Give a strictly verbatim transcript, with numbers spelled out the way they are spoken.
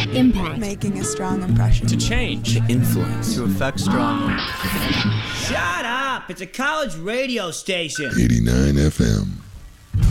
Impact. Making a strong impression. To change. To influence. To affect strongly. Shut up! It's a college radio station. eighty-nine F M.